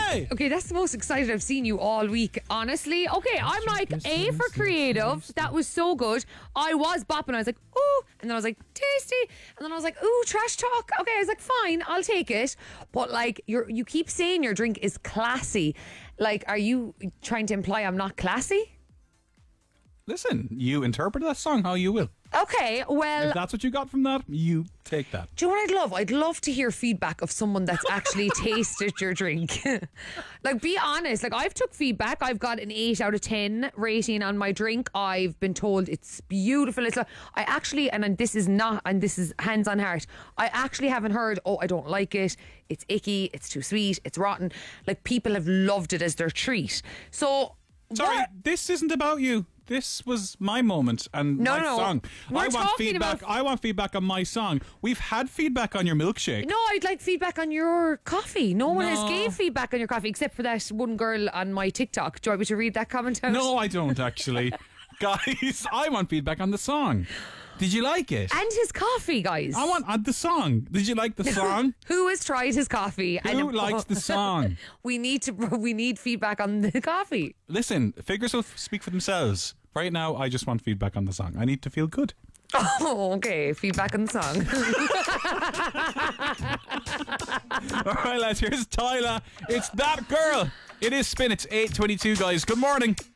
Okay. Okay, that's the most excited I've seen you all week, honestly. Okay, I'm like, A for creative. That was so good. I was bopping. I was like, ooh. And then I was like, tasty. And then I was like, ooh, trash talk. Okay, I was like, fine, I'll take it. But like, you keep saying your drink is classy. Like, are you trying to imply I'm not classy? Listen, you interpret that song how you will. Okay, well... If that's what you got from that, you take that. Do you know what I'd love? I'd love to hear feedback of someone that's actually tasted your drink. Like, be honest. Like, I've took feedback. I've got an 8 out of 10 rating on my drink. I've been told it's beautiful. It's like, I actually, and this is hands on heart, I actually haven't heard, oh, I don't like it. It's icky. It's too sweet. It's rotten. Like, people have loved it as their treat. So... Sorry, this isn't about you. This was my moment and my song. I want feedback on my song. We've had feedback on your milkshake. No, I'd like feedback on your coffee. No one has gave feedback on your coffee except for that one girl on my TikTok. Do you want me to read that comment out? No, I don't actually. Guys, I want feedback on the song. Did you like it? And his coffee, guys. I want the song. Did you like the song? Who has tried his coffee? Who likes the song? We need feedback on the coffee. Listen, figures will speak for themselves. Right now, I just want feedback on the song. I need to feel good. Oh, okay. Feedback on the song. All right, lads. Here's Tyler. It's That Girl. It is Spin. It's 8:22, guys. Good morning.